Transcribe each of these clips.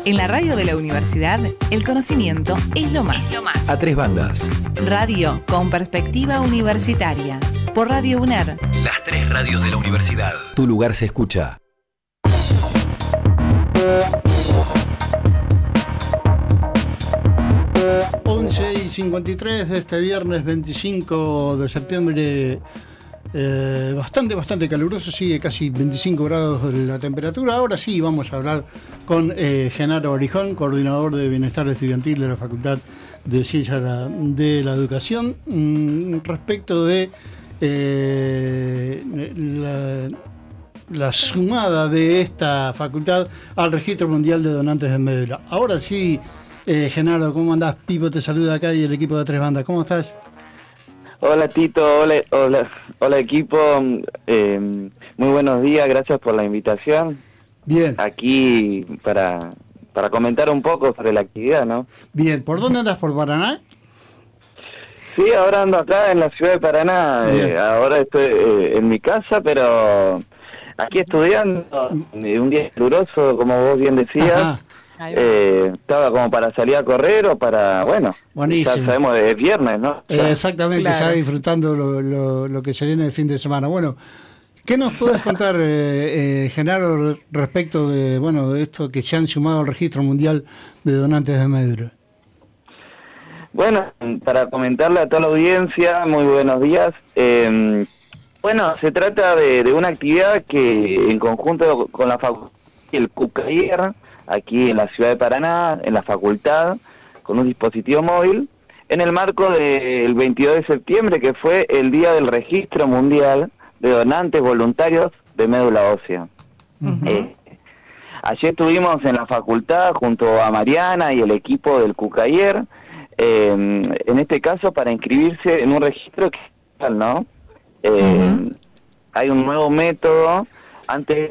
En la radio de la universidad, el conocimiento es lo más. A tres bandas. Radio con perspectiva universitaria. Por Radio UNER. Las tres radios de la universidad. Tu lugar se escucha. Y 53 de este viernes 25 de septiembre, bastante caluroso, sigue casi 25 grados la temperatura. Ahora sí vamos a hablar con Genaro Orijón, coordinador de Bienestar Estudiantil de la Facultad de Ciencias de la Educación, respecto de la sumada de esta facultad al Registro Mundial de Donantes de Médula. Ahora sí, Genaro, ¿cómo andás? Pipo te saluda acá y el equipo de Tres Bandas. ¿Cómo estás? Hola Tito, hola equipo, muy buenos días, gracias por la invitación. Bien. Aquí para comentar un poco sobre la actividad, ¿no? Bien, ¿por dónde andas? ¿Por Paraná? Sí, ahora ando acá en la ciudad de Paraná, ahora estoy en mi casa, pero aquí estudiando, un día caluroso, como vos bien decías. Ajá. Estaba como para salir a correr o para, bueno, buenísimo. Ya sabemos, es viernes, ¿no? Exactamente, claro. Ya disfrutando lo que se viene de fin de semana. Bueno, ¿qué nos puedes contar, Genaro, respecto de esto que se han sumado al Registro Mundial de Donantes de Médula? Bueno, para comentarle a toda la audiencia, muy buenos días. Bueno, se trata de una actividad que en conjunto con la facultad y el CUCAIR, aquí en la ciudad de Paraná, en la facultad, con un dispositivo móvil, en el marco del 22 de septiembre, que fue el Día del Registro Mundial de Donantes Voluntarios de Médula Ósea. Uh-huh. Ayer estuvimos en la facultad junto a Mariana y el equipo del CUCAIR, en este caso para inscribirse en un registro que, ¿no? Hay un nuevo método, antes,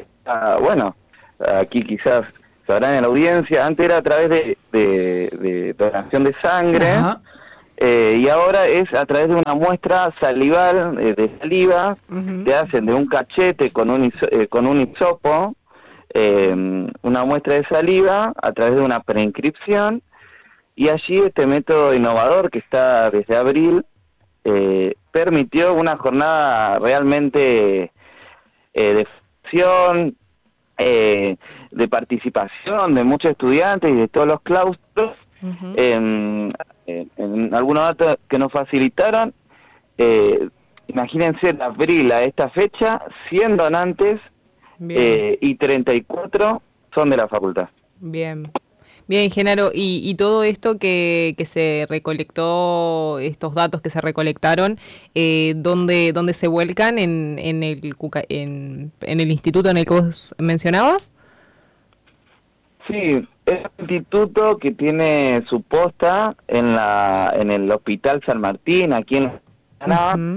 aquí quizás sabrán en la audiencia, antes era a través de donación de sangre, y ahora es a través de una muestra salival, de saliva, que hacen de un cachete con un hisopo, una muestra de saliva a través de una preinscripción, y allí este método innovador que está desde abril permitió una jornada realmente de función, de participación de muchos estudiantes y de todos los claustros. En algunos datos que nos facilitaron, imagínense en abril a esta fecha, 100 donantes y 34 son de la facultad. Bien, Genaro, y todo esto que se recolectó, estos datos que se recolectaron, ¿dónde se vuelcan en el instituto en el que vos mencionabas? Sí, es un instituto que tiene su posta en el Hospital San Martín, aquí en Paraná.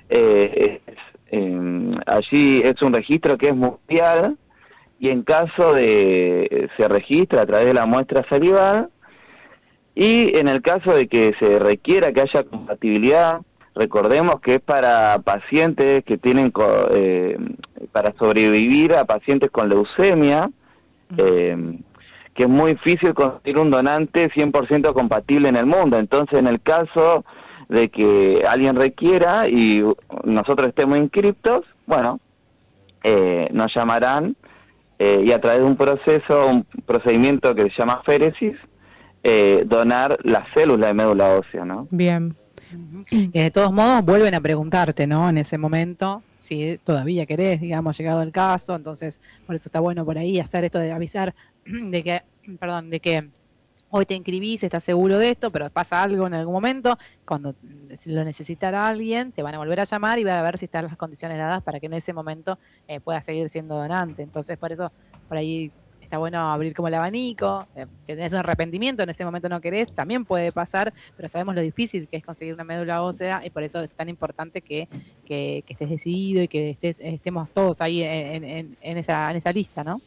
Allí es un registro que es mundial, y en caso de se registra a través de la muestra salival, y en el caso de que se requiera que haya compatibilidad, recordemos que es para pacientes que tienen para sobrevivir a pacientes con leucemia, que es muy difícil conseguir un donante 100% compatible en el mundo. Entonces, en el caso de que alguien requiera y nosotros estemos inscriptos, bueno, nos llamarán y a través de un procedimiento que se llama féresis, donar la célula de médula ósea, ¿no? Bien. Y de todos modos vuelven a preguntarte, ¿no? En ese momento, si todavía querés, digamos, llegado el caso. Entonces, por eso está bueno por ahí hacer esto de avisar de que hoy te inscribís, estás seguro de esto, pero pasa algo en algún momento, cuando lo necesitara alguien, te van a volver a llamar y va a ver si están las condiciones dadas para que en ese momento puedas seguir siendo donante. Entonces, por eso, por ahí está bueno abrir como el abanico, tenés un arrepentimiento, en ese momento no querés, también puede pasar, pero sabemos lo difícil que es conseguir una médula ósea, y por eso es tan importante que estés decidido y que estemos todos ahí en esa lista, ¿no?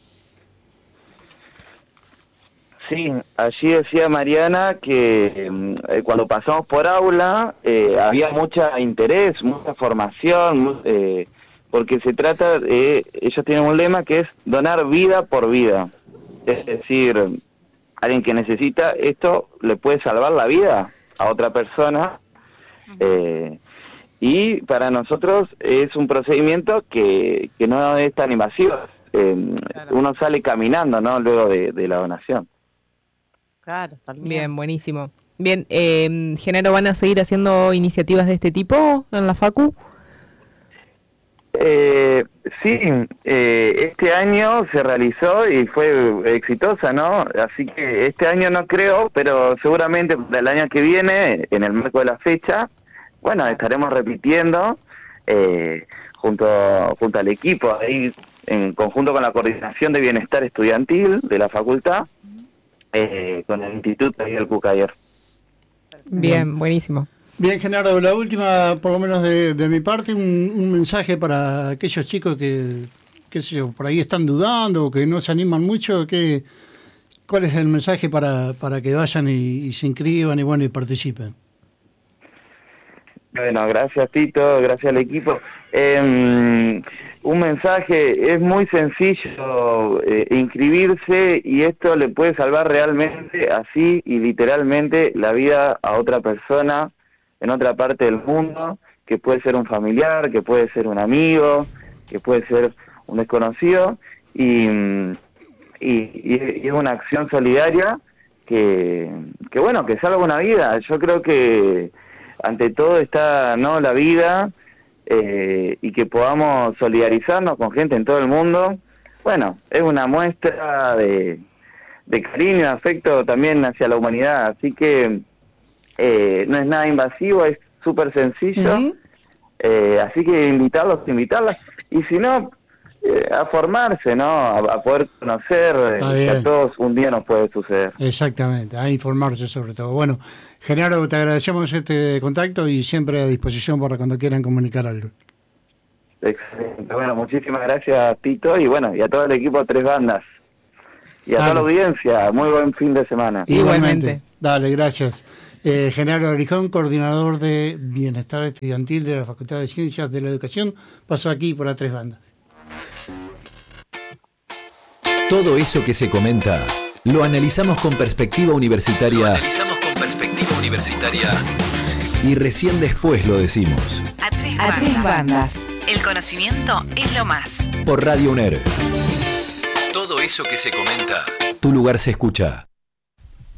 Sí, allí decía Mariana que cuando pasamos por aula había mucho interés, mucha formación, porque se trata de, ellos tienen un lema que es donar vida por vida, es decir, alguien que necesita, esto le puede salvar la vida a otra persona. Y para nosotros es un procedimiento que no es tan invasivo. Claro. Uno sale caminando, ¿no? Luego de la donación. Claro, también. Bien, buenísimo. Bien, Genaro, ¿van a seguir haciendo iniciativas de este tipo en la Facu? Sí, este año se realizó y fue exitosa, ¿no? Así que este año no creo, pero seguramente el año que viene, en el marco de la fecha, bueno, estaremos repitiendo junto al equipo, ahí en conjunto con la Coordinación de Bienestar Estudiantil de la facultad, con el Instituto y el CUCAIER. Bien, buenísimo. Bien, Genaro, la última, por lo menos de mi parte, un mensaje para aquellos chicos que, qué sé yo, por ahí están dudando o que no se animan mucho. ¿Cuál es el mensaje para que vayan y se inscriban y bueno y participen? Bueno, gracias Tito, gracias al equipo. Un mensaje, es muy sencillo inscribirse y esto le puede salvar realmente así y literalmente la vida a otra persona en otra parte del mundo, que puede ser un familiar, que puede ser un amigo, que puede ser un desconocido, y es una acción solidaria que bueno, que salva una vida. Yo creo que ante todo está, ¿no?, la vida, y que podamos solidarizarnos con gente en todo el mundo. Bueno, es una muestra de cariño y afecto también hacia la humanidad, así que no es nada invasivo, es súper sencillo. Así que invitarlas, y si no, a formarse, ¿no? A poder conocer, que a todos un día nos puede suceder. Exactamente, a informarse sobre todo. Bueno, Genaro, te agradecemos este contacto y siempre a disposición para cuando quieran comunicar algo. Excelente. Bueno, muchísimas gracias, Tito, y bueno, y a todo el equipo de Tres Bandas. Y a toda la audiencia, muy buen fin de semana. Igualmente. Dale, gracias. Genaro Orijón, coordinador de Bienestar Estudiantil de la Facultad de Ciencias de la Educación, pasó aquí por A Tres Bandas. Todo eso que se comenta, lo analizamos con perspectiva universitaria. Y recién después lo decimos. A Tres Bandas. El conocimiento es lo más. Por Radio UNER. Todo eso que se comenta, tu lugar se escucha.